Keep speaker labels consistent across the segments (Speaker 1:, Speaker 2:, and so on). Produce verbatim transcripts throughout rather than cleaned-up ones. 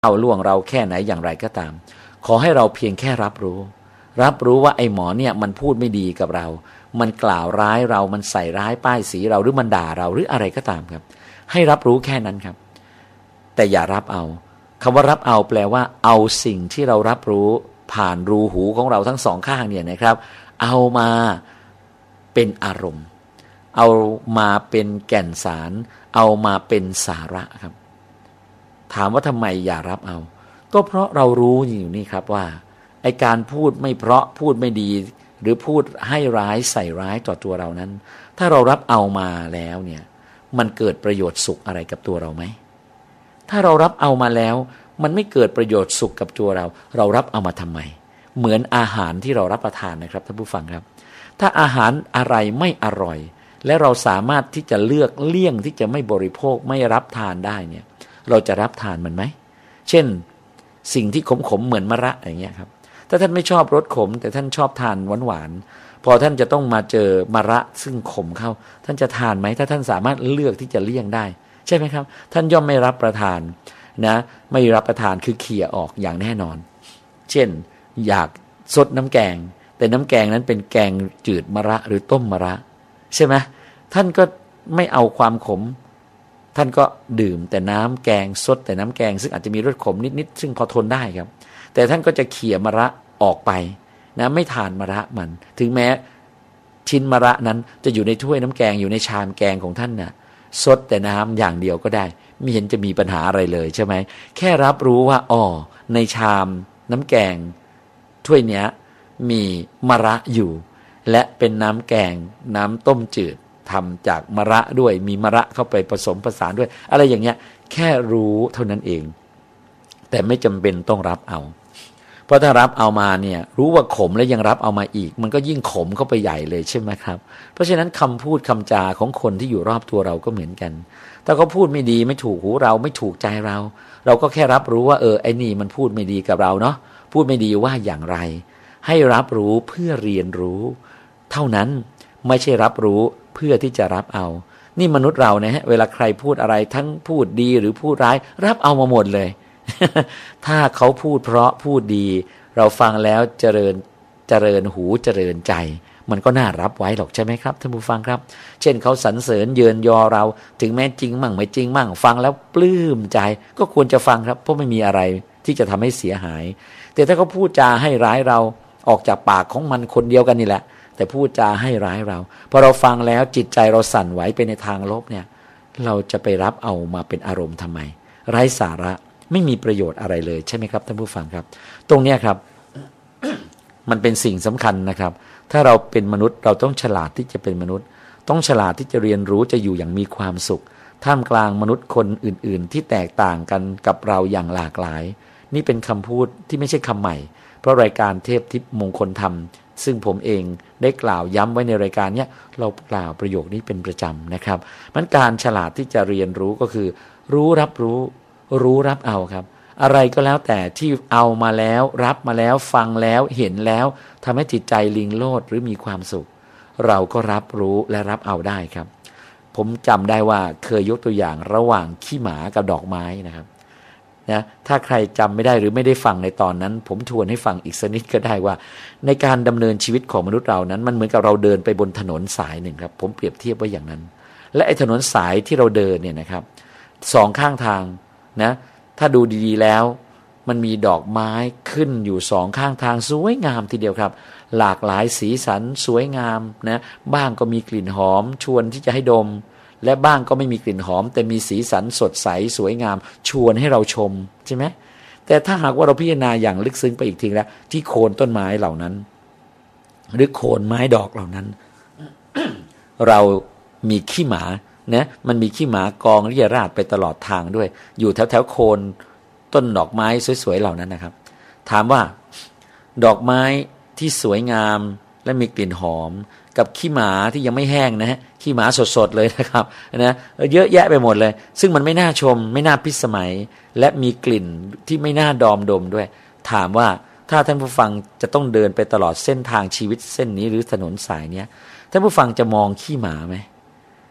Speaker 1: เอาล่วงเราแค่ไหนอย่างไรก็ตามขอให้เราเพียงแค่รับรู้รับรู้ว่าไอ้หมอเนี่ยมันพูดไม่ดีกับเรามันกล่าวร้ายเรามันใส่ร้ายป้ายสีเราหรือมันด่าเราหรืออะไรก็ตามครับให้รับรู้แค่นั้นครับแต่อย่ารับเอาคำว่ารับเอาแปลว่าเอาสิ่งที่เรารับรู้ผ่านรูหูของเราทั้งสองข้างเนี่ยนะครับเอามาเป็นอารมณ์เอามาเป็นแก่นสารเอามาเป็นสาระครับถามว่าทำไมอย่ารับเอาก็เพราะเรารู้อยู่นี่ครับว่าไอการพูดไม่เพราะพูดไม่ดีหรือพูดให้ร้ายใส่ร้ายต่อตัวเรานั้นถ้าเรารับเอามาแล้วเนี่ยมันเกิดประโยชน์สุขอะไรกับตัวเราไหมถ้าเรารับเอามาแล้วมันไม่เกิดประโยชน์สุขกับตัวเราเรารับเอามาทำไมเหมือนอาหารที่เรารับประทานนะครับท่านผู้ฟังครับถ้าอาหารอะไรไม่อร่อยและเราสามารถที่จะเลือกเลี่ยงที่จะไม่บริโภคไม่รับทานได้เนี่ยเราจะรับทานมันไหมเช่นสิ่งที่ขมๆเหมือนมะระอย่างเงี้ยครับถ้าท่านไม่ชอบรสขมแต่ท่านชอบทานหวานๆพอท่านจะต้องมาเจอมะระซึ่งขมเข้าท่านจะทานไหมถ้าท่านสามารถเลือกที่จะเลี่ยงได้ใช่ไหมครับท่านย่อมไม่รับประทานนะไม่รับประทานคือเขี่ยออกอย่างแน่นอนเช่นอยากซดน้ำแกงแต่น้ำแกงนั้นเป็นแกงจืดมะระหรือต้มมะระใช่ไหมท่านก็ไม่เอาความขมท่านก็ดื่มแต่น้ำแกงซดแต่น้ำแกงซึ่งอาจจะมีรสขมนิดๆซึ่งพอทนได้ครับแต่ท่านก็จะเขี่ยมะระออกไปนะไม่ทานมะระมันถึงแม้ชิ้นมะระนั้นจะอยู่ในถ้วยน้ำแกงอยู่ในชามแกงของท่านนะ่ะซดแต่น้ำอย่างเดียวก็ได้ไม่เห็นจะมีปัญหาอะไรเลยใช่ไหมแค่รับรู้ว่าอ๋อในชามน้ำแกงถ้วยเนี้ยมีมะระอยู่และเป็นน้ำแกงน้ำต้มจืดทำจากมะระด้วยมีมะระเข้าไปผสมผสานด้วยอะไรอย่างเงี้ยแค่รู้เท่านั้นเองแต่ไม่จำเป็นต้องรับเอาเพราะถ้ารับเอามาเนี่ยรู้ว่าขมแล้วยังรับเอามาอีกมันก็ยิ่งขมเข้าไปใหญ่เลยใช่ไหมครับเพราะฉะนั้นคำพูดคำจาของคนที่อยู่รอบตัวเราก็เหมือนกันถ้าเขาพูดไม่ดีไม่ถูกหูเราไม่ถูกใจเราเราก็แค่รับรู้ว่าเออไอ้นี่มันพูดไม่ดีกับเราเนาะพูดไม่ดีว่าอย่างไรให้รับรู้เพื่อเรียนรู้เท่านั้นไม่ใช่รับรู้เพื่อที่จะรับเอานี่มนุษย์เรานะฮะเวลาใครพูดอะไรทั้งพูดดีหรือพูดร้ายรับเอามาหมดเลย ถ้าเขาพูดเพราะพูดดีเราฟังแล้วเจริญเจริญหูเจริญใจมันก็น่ารับไว้หรอกใช่ไหมครับท่านผู้ฟังครับเช่นเขาสรรเสริญเยินยอเราถึงแม้จริงมั่งไม่จริงมั่งฟังแล้วปลื้มใจก็ควรจะฟังครับเพราะไม่มีอะไรที่จะทำให้เสียหายแต่ถ้าเขาพูดจาให้ร้ายเราออกจากปากของมันคนเดียวกันนี่แหละแต่พูดจาให้ร้ายเราพอเราฟังแล้วจิตใจเราสั่นไหวไปในทางลบเนี่ยเราจะไปรับเอามาเป็นอารมณ์ทำไมไร้สาระไม่มีประโยชน์อะไรเลยใช่ไหมครับท่านผู้ฟังครับตรงนี้ครับ มันเป็นสิ่งสำคัญนะครับถ้าเราเป็นมนุษย์เราต้องฉลาดที่จะเป็นมนุษย์ต้องฉลาดที่จะเรียนรู้จะอยู่อย่างมีความสุขท่ามกลางมนุษย์คนอื่นๆที่แตกต่างกันกับเราอย่างหลากหลายนี่เป็นคำพูดที่ไม่ใช่คำใหม่เพราะรายการเทพทิพย์มงคลธรรมซึ่งผมเองได้กล่าวย้ำไว้ในรายการนี้เรากล่าวประโยคนี้เป็นประจำนะครับมันการฉลาดที่จะเรียนรู้ก็คือรู้รับรู้รู้รับเอาครับอะไรก็แล้วแต่ที่เอามาแล้วรับมาแล้วฟังแล้วเห็นแล้วทำให้จิตใจลิงโลดหรือมีความสุขเราก็รับรู้และรับเอาได้ครับผมจำได้ว่าเคยยกตัวอย่างระหว่างขี้หมากับดอกไม้นะครับนะถ้าใครจำไม่ได้หรือไม่ได้ฟังในตอนนั้นผมทวนให้ฟังอีกสักนิดก็ได้ว่าในการดำเนินชีวิตของมนุษย์เรานั้นมันเหมือนกับเราเดินไปบนถนนสายหนึ่งครับผมเปรียบเทียบไว้อย่างนั้นและไอ้ถนนสายที่เราเดินเนี่ยนะครับสองข้างทางนะถ้าดูดีๆแล้วมันมีดอกไม้ขึ้นอยู่สองข้างทางสวยงามทีเดียวครับหลากหลายสีสันสวยงามนะบ้างก็มีกลิ่นหอมชวนที่จะให้ดมและบ้างก็ไม่มีกลิ่นหอมแต่มีสีสันสดใสสวยงามชวนให้เราชมใช่ไหมแต่ถ้าหากว่าเราพิจารณาอย่างลึกซึ้งไปอีกทีแล้วที่โคนต้นไม้เหล่านั้นหรือโคนไม้ดอกเหล่านั้น เรามีขี้หมานะมันมีขี้หมากองเรี่ยราดไปตลอดทางด้วยอยู่แถวแถวโคนต้นดอกไม้สวยๆเหล่านั้นนะครับถามว่าดอกไม้ที่สวยงามและมีกลิ่นหอมกับขี้หมาที่ยังไม่แห้งนะฮะขี้หมาสดๆเลยนะครับนะเยอะแยะไปหมดเลยซึ่งมันไม่น่าชมไม่น่าพิสมัยและมีกลิ่นที่ไม่น่าดอมดมด้วยถามว่าถ้าท่านผู้ฟังจะต้องเดินไปตลอดเส้นทางชีวิตเส้นนี้หรือถนนสายเนี้ยท่านผู้ฟังจะมองขี้หมาไหม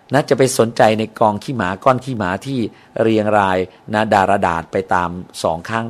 Speaker 1: นะจะไปสนใจในกองขี้หมาก้อนขี้หมาที่เรียงรายนะดารดาษไปตามสองข้าง